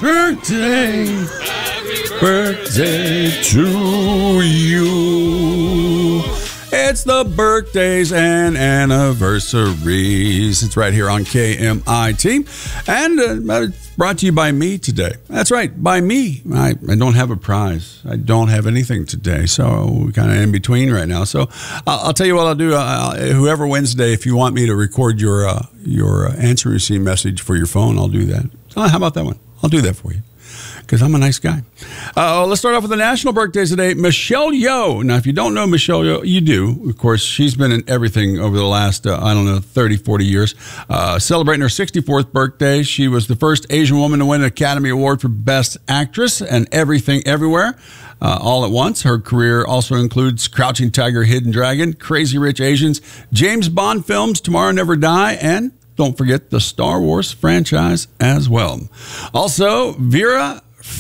birthday. Birthday to you. It's the birthdays and anniversaries. It's right here on KMIT. And it's brought to you by me today. That's right, by me. I don't have a prize. I don't have anything today. So we're kind of in between right now. So I'll tell you what I'll do. Whoever wins today, if you want me to record your answer machine message for your phone, I'll do that. How about that one? I'll do that for you, because I'm a nice guy. Let's start off with the national birthdays today. Michelle Yeoh. Now, if you don't know Michelle Yeoh, you do. Of course, she's been in everything over the last, 30, 40 years. Celebrating her 64th birthday. She was the first Asian woman to win an Academy Award for Best Actress and Everything Everywhere all at once. Her career also includes Crouching Tiger, Hidden Dragon, Crazy Rich Asians, James Bond films, Tomorrow Never Die, and don't forget the Star Wars franchise as well. Also, Vera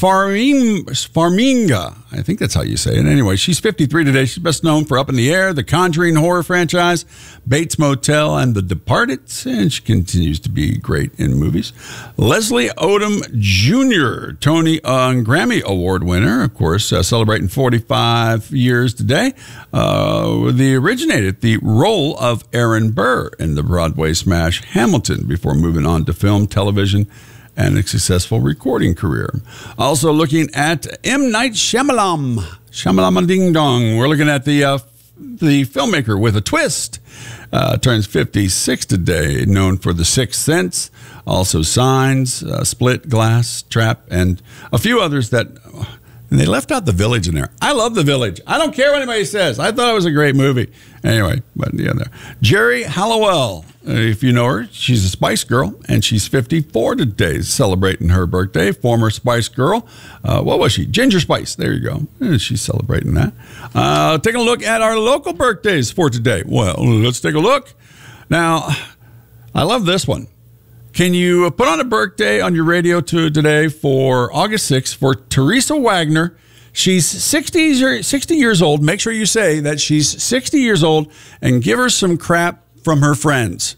Farmiga. I think that's how you say it. Anyway, she's 53 today. She's best known for Up in the Air, the Conjuring horror franchise, Bates Motel, and The Departed. And she continues to be great in movies. Leslie Odom Jr., Tony and Grammy Award winner, of course, celebrating 45 years today. Originated the role of Aaron Burr in the Broadway smash Hamilton before moving on to film, television, and a successful recording career. Also looking at M. Night Shyamalan. Shyamalan Ding Dong. We're looking at the filmmaker with a twist. Turns 56 today, known for The Sixth Sense, also Signs, Split, Glass, Trap, and a few others that... And they left out The Village in there. I love The Village. I don't care what anybody says. I thought it was a great movie. Anyway, but yeah, there. Jerry Halliwell, if you know her, she's a Spice Girl, and she's 54 today, celebrating her birthday. Former Spice Girl. What was she? Ginger Spice. There you go. She's celebrating that. Taking a look at our local birthdays for today. Well, let's take a look. Now, I love this one. Can you put on a birthday on your radio today for August 6th for Teresa Wagner? She's 60 years old. Make sure you say that she's 60 years old and give her some crap from her friends.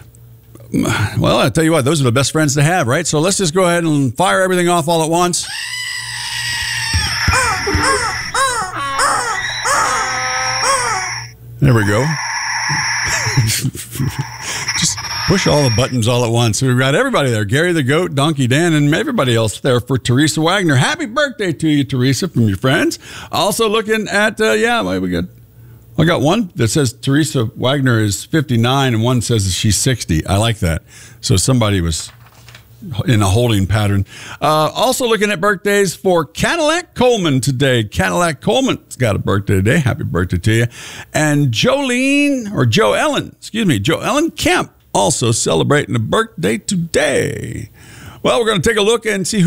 Well, I tell you what, those are the best friends to have, right? So let's just go ahead and fire everything off all at once. There we go. Just push all the buttons all at once. We've got everybody there. Gary the Goat, Donkey Dan, and everybody else there for Teresa Wagner. Happy birthday to you, Teresa, from your friends. Also looking at, I got one that says Teresa Wagner is 59 and one says she's 60. I like that. So somebody was in a holding pattern. Also looking at birthdays for Cadillac Coleman today. Cadillac Coleman's got a birthday today. Happy birthday to you. And Jo Ellen Kemp also celebrating a birthday today. Well, we're going to take a look and see who